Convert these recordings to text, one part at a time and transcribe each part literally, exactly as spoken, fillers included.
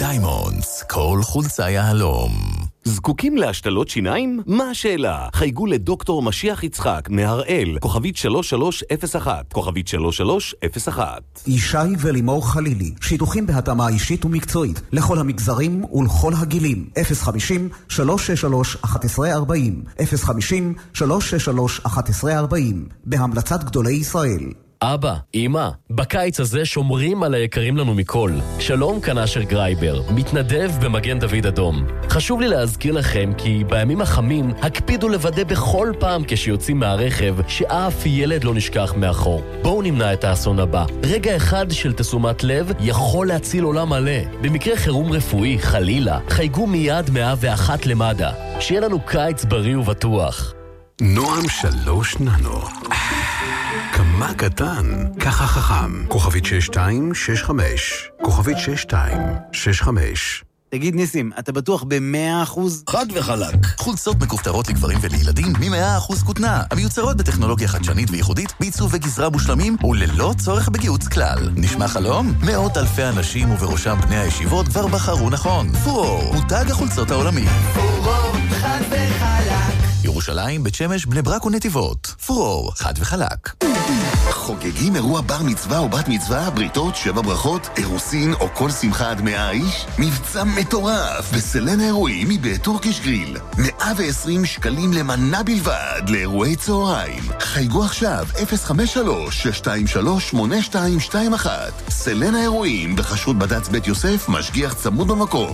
דיימונדס, כל חולצה יהלום. זקוקים להשתלות שיניים? מה השאלה? חייגו לדוקטור משיח יצחק מהראל, כוכבית שלוש שלוש אפס אחת, כוכבית שלוש שלוש אפס אחת. ישי ולימור חלילי, שידוכים בהתאמה אישית ומקצועית, לכל המגזרים ולכל הגילים. אפס חמישים שלוש שש שלוש אחת עשרה ארבעים, אפס חמישים שלוש שש שלוש אחת עשרה ארבעים, בהמלצת גדולי ישראל. אבא, אמא, בקיץ הזה שומרים על היקרים לנו מכל. שלום, כאן אשר גרייבר, מתנדב במגן דוד אדום. חשוב לי להזכיר לכם כי בימים החמים הקפידו לוודא בכל פעם כשיוצאים מהרכב שאף ילד לא נשכח מאחור. בואו נמנע את האסון הבא. רגע אחד של תשומת לב יכול להציל עולם מלא. במקרה חירום רפואי, חלילה, חייגו מיד מאה ואחת למד"א. שיהיה לנו קיץ בריא ובטוח. נועם שלוש ננו. כמה קטן, ככה חכם. כוכבית שש שתיים שש חמש, כוכבית שש שתיים שש חמש. תגיד ניסים, אתה בטוח ב-מאה אחוז? חד וחלק. חולצות מכופתרות לגברים ולילדים מ-מאה אחוז כותנה, המיוצרות בטכנולוגיה חדשנית וייחודית, בעיצוב וגזרה מושלמים וללא צורך בגיהוץ כלל. נשמע חלום? מאות אלפי אנשים ובראשם בני הישיבות כבר בחרו נכון. פורור, מותג החולצות העולמי. פורור, חד וחלק. ירושלים, בית שמש, בני ברק ונתיבות. פורור, חד וחלק. חוגגים אירוע בר מצווה או בת מצווה, בריתות, שבע ברכות, אירוסין או כל שמחה עד מאה איש? מבצע מטורף בסלן האירועים מבית טורקיש גריל. מאה ועשרים שקלים למנה בלבד לאירועי צהריים. חייגו עכשיו אפס חמש שלוש שש שתיים שלוש שמונה שתיים שתיים אחת. סלן האירועים בחסות בד"ץ בית יוסף, משגיח צמוד במקום.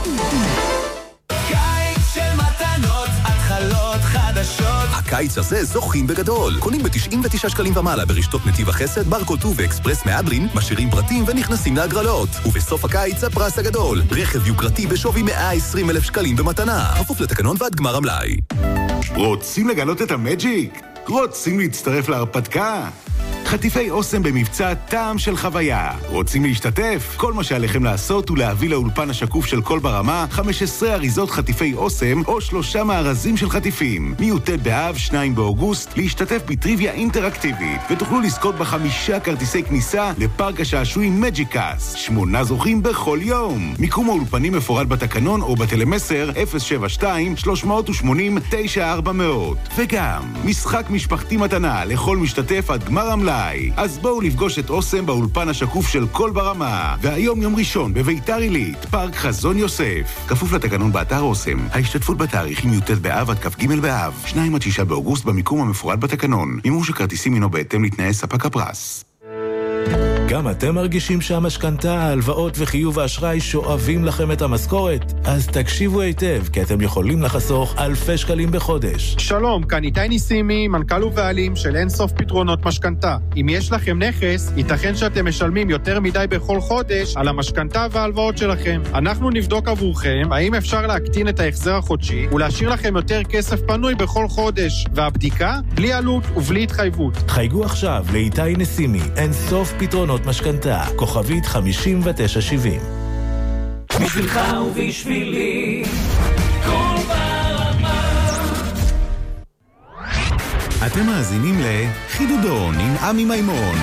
הקיץ הזה זוכים בגדול. קונים ב-תשעים ותשעה שקלים ומעלה ברשתות נתיב החסד, ברקוטו ואקספרס מהדרין, משאירים פרטים ונכנסים להגרלות. ובסוף הקיץ הפרס הגדול, רכב יוקרתי בשווי מאה ועשרים אלף שקלים במתנה. כפוף לתקנון ועד גמר המלאי. רוצים לגלות את המג'יק? רוצים להצטרף להרפתקה? חטיפי אוסם במבצע טעם של חוויה. רוצים להשתתף? כל מה שעליכם לעשות הוא להביא לאולפן השקוף של כל ברמה חמש עשרה אריזות חטיפי אוסם או שלושה מארזים של חטיפים. מי"ט באב, שניים באוגוסט, להשתתף בטריוויה אינטראקטיבית, ותוכלו לזכות בחמישה כרטיסי כניסה לפארק השעשועים מג'יקס. שמונה זוכים בכל יום. מיקום האולפנים מפורט בתקנון או בטלמסר אפס שבע שתיים שלוש שמונים תשע ארבע מאות. וגם משחק משפחתי מתנה לכל משתתף עד גמר המלאי. אז בואו לפגוש את אוסם באולפן השקוף של כל ברמה. והיום יום ראשון בביתר עילית, פארק חזון יוסף. כפוף לתקנון באתר אוסם. ההשתתפות בתאריכים י"ט באב עד כ"ג באב, שניים עד שישה באוגוסט במיקום המפורט בתקנון. מימוש הכרטיסים הינו בהתאם לתנאי ספק הפרס. גם אתם מרגישים שהמשכנתה, ההלוואות וחיוב האשראי שואבים לכם את המשכורת? אז תקשיבו היטב, כי אתם יכולים לחסוך אלפי שקלים בחודש. שלום, כאן איתי ניסימי, מנכ"ל ובעלים של אין סוף פתרונות משכנתה. אם יש לכם נכס, ייתכן שאתם משלמים יותר מדי בכל חודש על המשכנתה וההלוואות שלכם. אנחנו נבדוק עבורכם האם אפשר להקטין את ההחזר החודשי ולהשאיר לכם יותר כסף פנוי בכל חודש. והבדיקה בלי עלות ובלי התחייבות. חייגו עכשיו לאיתי ניסימי, אין סוף פתרונות משכנתה, כוכבית חמישים ותשע שבעים. בשבילך ובשבילי כל ברמה. אתם מאזינים לחידודון עם עמי מימון.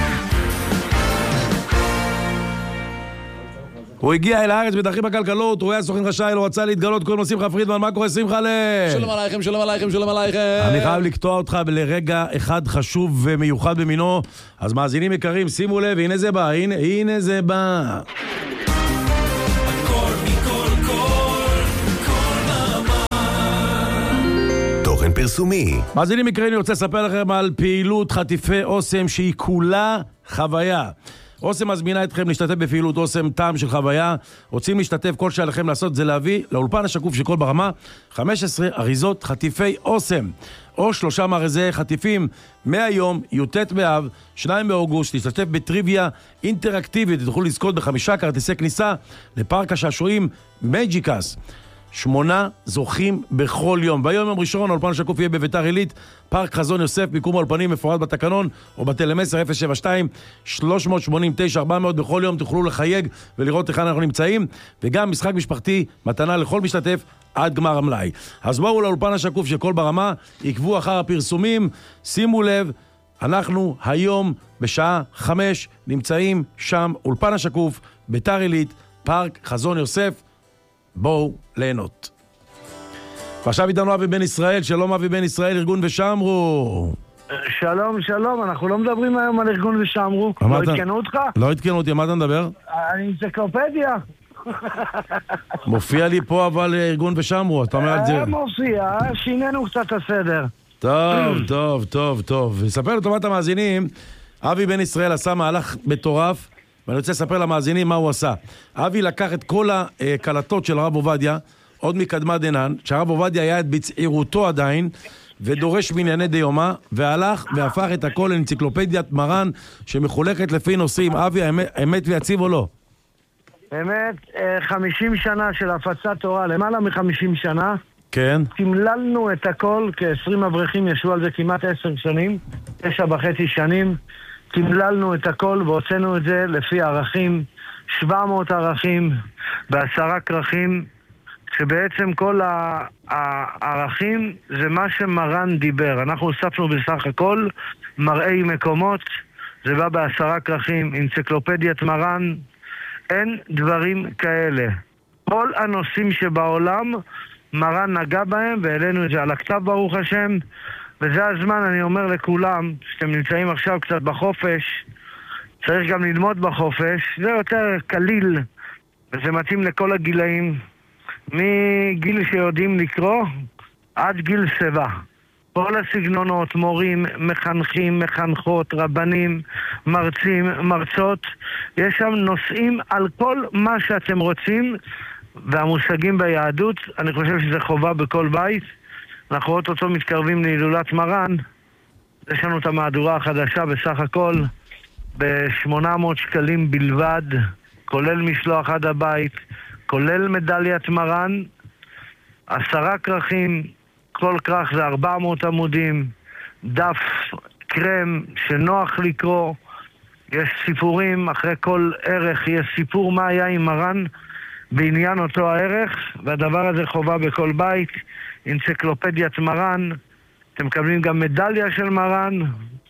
הוא הגיע אל הארץ בדרכים הכלכלות, רואה הסוכן רשאי, לא רצה להתגלות, קוראים לו שמחה פרידמן. מה קורה שמחה ל... שלום עלייכם, שלום עלייכם, שלום עלייכם. אני חייב לקטוע אותך לרגע אחד חשוב ומיוחד במינו, אז מאזינים יקרים, שימו לב, הנה זה בא, הנה, הנה זה בא. הכל מכל כל, כל ברמה. תוכן פרסומי. מאזינים יקרים, אני רוצה לספר לכם על פעילות חטיפי אוסם שהיא כולה חוויה. אוסם מזמינה אתכם להשתתף בפעילות אוסם טעם של חוויה. רוצים להשתתף, כל שעליכם לעשות זה להביא לאולפן השקוף של כל ברמה חמש עשרה אריזות חטיפי אוסם או שלושה מארזי חטיפים מהיום י"ט באב, שניים באוגוסט. להשתתף בטריוויה אינטראקטיבית, תוכלו לזכות בחמישה כרטיסי כניסה לפארק השעשועים מג'יקס. שמונה זוכים בכל יום. ביום יום ראשון האולפן השקוף יהיה בביתר עילית, פארק חזון יוסף, מיקום האולפנים מפורט בתקנון או בטלמסר אפס שבע שתיים שלוש שמונים תשע ארבע מאות. בכל יום תוכלו לחייג ולראות היכן אנחנו נמצאים, וגם משחק משפחתי מתנה לכל משתתף עד גמר המלאי. אז בואו לאולפן השקוף של כל ברמה, עקבו אחר הפרסומים, שימו לב, אנחנו היום בשעה חמש נמצאים שם, אולפן השקוף, ביתר עילית, פארק חזון יוסף. בואו ליהנות. ועכשיו איתנו אבי בן ישראל. שלום אבי בן ישראל, ארגון ושמרו. שלום, שלום, אנחנו לא מדברים היום על ארגון ושמרו. לא התקנו אותך? לא התקנו אותי, מה אתה מדבר? אני אנציקלופדיה. מופיע לי פה אבל ארגון ושמרו, אתה אומר על זה. מופיע, שינינו קצת הסדר. טוב, טוב, טוב, טוב. נספר לטובת המאזינים, אבי בן ישראל עשה מהלך מטורף, ואני רוצה לספר למאזינים מה הוא עשה. אבי לקח את כל הקלטות של הרב עובדיה, עוד מקדמה דנן, שהרב עובדיה היה בצעירותו עדיין, ודורש בענייני דיומא, והלך והפך את הכל לאנציקלופדיית מרן, שמחולקת לפי נושאים. אבי, האמת ויציב או לא? באמת, חמישים שנה של הפצת תורה, למעלה מחמישים שנה. כן. תמללנו את הכל, כ-עשרים אברכים ישבו על זה כמעט עשר שנים, תשע וחצי שנים. תמללנו את הכל והוצאנו את זה לפי ערכים, שבע מאות ערכים, בעשרה כרכים, שבעצם כל הערכים זה מה שמרן דיבר. אנחנו הוספנו בסך הכל מראי מקומות, זה בא בעשרה כרכים, אנציקלופדיית מרן, אין דברים כאלה. כל הנושאים שבעולם מרן נגע בהם, והעלינו את זה על הכתב ברוך השם, וזה הזמן, אני אומר לכולם, שאתם נמצאים עכשיו קצת בחופש, צריך גם ללמוד בחופש, זה יותר קליל, וזה מתאים לכל הגילאים, מגיל שיודעים לקרוא עד גיל סבא. כל הסגנונות, מורים, מחנכים, מחנכות, רבנים, מרצים, מרצות, יש שם נושאים על כל מה שאתם רוצים, והמושגים ביהדות, אני חושב שזה חובה בכל בית. אנחנו עוד אותו מתקרבים להילולת מרן, יש לנו את המהדורה החדשה בסך הכל ב-שמונה מאות שקלים בלבד, כולל משלוח עד הבית, כולל מדליית מרן, עשרה כרכים, כל כרך זה ארבע מאות עמודים, דף קרם שנוח לקרוא, יש סיפורים, אחרי כל ערך יש סיפור מה היה עם מרן בעניין אותו הערך, והדבר הזה חובה בכל בית, אנציקלופדיית מרן, אתם מקבלים גם מדליה של מרן,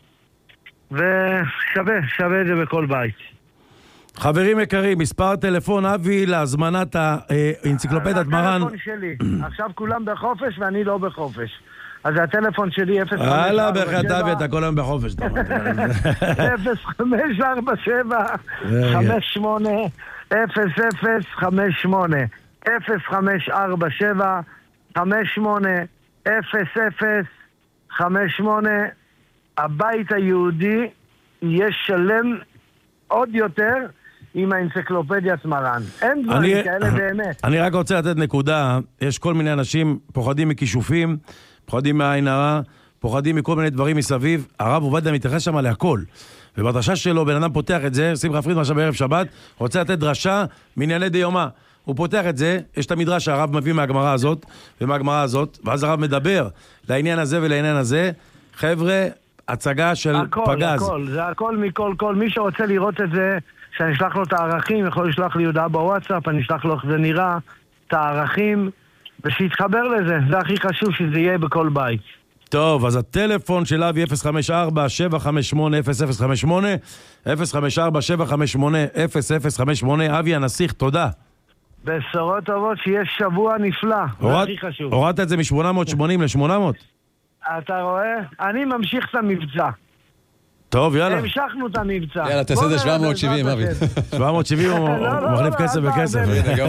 ושווה, שווה את זה בכל בית. חברים יקרים, מספר טלפון אבי להזמנת האנציקלופדיית מרן. הטלפון שלי, עכשיו כולם בחופש ואני לא בחופש. אז הטלפון שלי אפס חמש ארבע שבע הלאה בחד אבי, אתה כל היום בחופש. אפס חמש ארבע שבע חמש שמונה אפס אפס חמש שמונה אפס חמש ארבע שבע חמש שמונה אפס אפס חמש שמונה. הבית היהודי יהיה שלם עוד יותר עם האנציקלופדיית מרן. אין דברים כאלה באמת. אני רק רוצה לתת נקודה, יש כל מיני אנשים פוחדים מכישופים, פוחדים מהעין הרע, פוחדים מכל מיני דברים מסביב. הרב עובדיה מתייחס שם להכל. ובדרשה שלו, בן אדם פותח את זה, שמחה פרידמן עכשיו בערב שבת, רוצה לתת דרשה מענייני דיומא. הוא פותח את זה, יש את המדרש שהרב מביא מהגמרא הזאת, ומהגמרא הזאת, ואז הרב מדבר לעניין הזה ולעניין הזה. חבר'ה, הצגה של הכל, פגז. הכל, זה הכל מכל כל. מי שרוצה לראות את זה, שאני אשלח לו את הערכים, יכול לשלוח לי הודעה בוואטסאפ, אני אשלח לו איך זה נראה, את הערכים, ושיתחבר לזה. זה הכי חשוב שזה יהיה בכל בית. טוב, אז הטלפון של אבי אפס חמש ארבע שבע חמש שמונה אפס אפס חמש שמונה אפס חמש ארבע שבע חמש שמונה אפס אפס חמש שמונה. אבי הנסיך, תודה. בשורות טובות, שיש שבוע נפלא. זה הכי חשוב. הורדת את זה מ-שמונה מאות שמונים ל-שמונה מאות? אתה רואה? אני ממשיך את המבצע. טוב, יאללה. המשכנו את המבצע. יאללה, תעשה את זה שבע מאות שבעים, אבי. שבע מאות שבעים הוא מחליף כסף בכסף.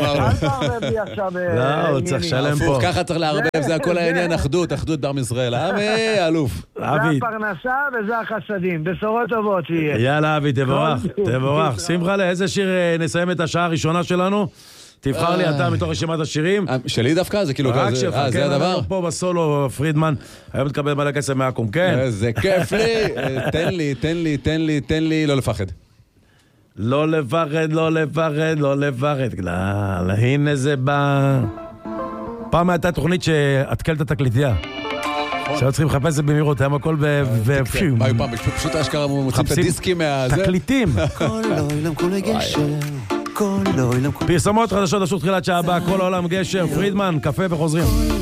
לא, הוא צריך לשלם פה. ככה צריך לערבב, זה הכל העניין, אחדות, אחדות בעם ישראל. אבי, אלוף. זה הפרנסה וזה החסדים. בשורות טובות שיהיה. יאללה, אבי, תבורך, תבורך. שמחה לה, איזה שיר נסיים את השעה הראשונה שלנו? תבחר לי אתה מתוך רשימת השירים. שלי דווקא? זה כאילו... רק שלך, זה הדבר? פה בסולו, פרידמן, היום תקבל מלא כסף מהקום, כן? איזה כיף לי. תן לי, תן לי, תן לי, תן לי, לא לפחד. לא לפחד, לא לפחד, לא לפחד. כלל, הנה זה בא... פעם הייתה תוכנית שהתקל את התקליטייה. עכשיו צריכים לחפש את זה במהירות, היום הכל בפשיום. מה היו פעם? פשוט האשכרה מוצאים את הדיסקים מהזה. תקליטים. כל העולם כולי גשר. פרסומות חדשות, לשוב תחילת שעה הבאה, כל העולם גשר, פרידמן, קפה וחוזרים.